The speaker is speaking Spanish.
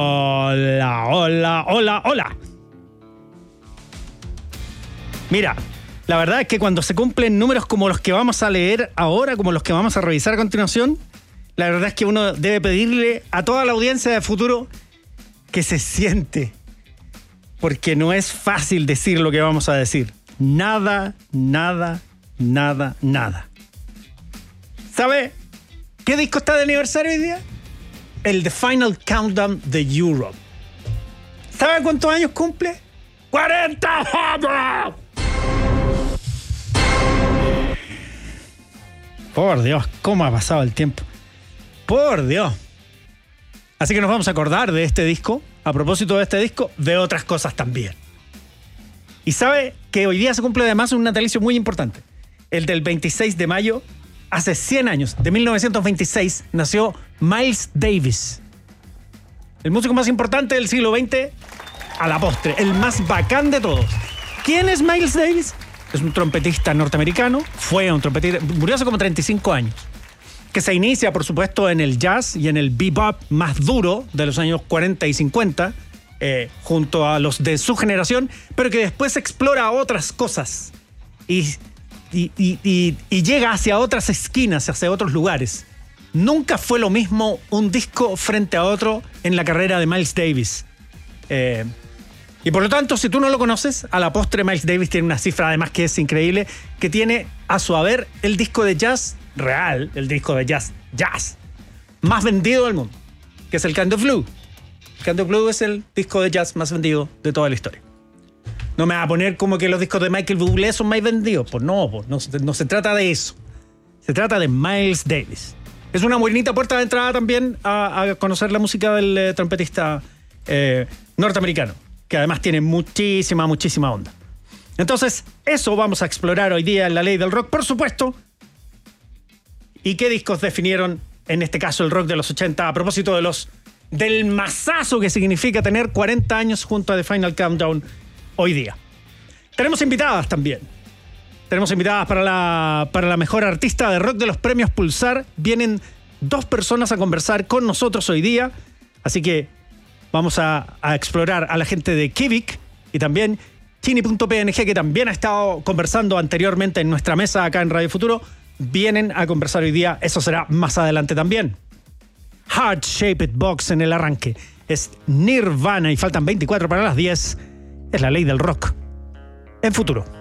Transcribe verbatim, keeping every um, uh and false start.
Hola, hola, hola, hola. Mira, la verdad es que cuando se cumplen números como los que vamos a leer ahora, como los que vamos a revisar a continuación, la verdad es que uno debe pedirle a toda la audiencia de Futuro que se siente, porque no es fácil decir lo que vamos a decir. Nada, nada, nada, nada. ¿Sabe qué disco está de aniversario hoy día? El The Final Countdown de Europe. ¿Sabe cuántos años cumple? ¡cuarenta años! Por Dios, cómo ha pasado el tiempo. Por Dios. Así que nos vamos a acordar de este disco, a propósito de este disco, de otras cosas también. Y sabe que hoy día se cumple además un natalicio muy importante. El del veintiséis de mayo, hace cien años, de mil novecientos veintiséis, nació Miles Davis. El músico más importante del siglo veinte, a la postre, el más bacán de todos. ¿Quién es Miles Davis? Es un trompetista norteamericano, fue un trompetista, murió hace como treinta y cinco años, que se inicia, por supuesto, en el jazz y en el bebop más duro de los años cuarenta y cincuenta, eh, junto a los de su generación, pero que después explora otras cosas y, y, y, y, y llega hacia otras esquinas, hacia otros lugares. Nunca fue lo mismo un disco frente a otro en la carrera de Miles Davis. Eh, Y por lo tanto, si tú no lo conoces, a la postre Miles Davis tiene una cifra además que es increíble, que tiene a su haber el disco de jazz real, el disco de jazz, jazz, más vendido del mundo, que es el Kind of Blue. El Kind of Blue es el disco de jazz más vendido de toda la historia. No me va a poner como que los discos de Michael Bublé son más vendidos, pues no, pues no, no se trata de eso. Se trata de Miles Davis. Es una bonita puerta de entrada también a, a conocer la música del eh, trompetista eh, norteamericano, que además tiene muchísima, muchísima onda. Entonces, eso vamos a explorar hoy día en La Ley del Rock, por supuesto. ¿Y qué discos definieron, en este caso, el rock de los ochenta, a propósito de los del masazo que significa tener cuarenta años junto a The Final Countdown hoy día? Tenemos invitadas también. Tenemos invitadas para la, para la mejor artista de rock de los premios Pulsar. Vienen dos personas a conversar con nosotros hoy día, así que vamos a, a explorar a la gente de Kivik y también Chini punto P N G, que también ha estado conversando anteriormente en nuestra mesa acá en Radio Futuro. Vienen a conversar hoy día, eso será más adelante también. Heart Shaped Box en el arranque. Es Nirvana y faltan veinticuatro para las diez. Es La Ley del Rock en Futuro.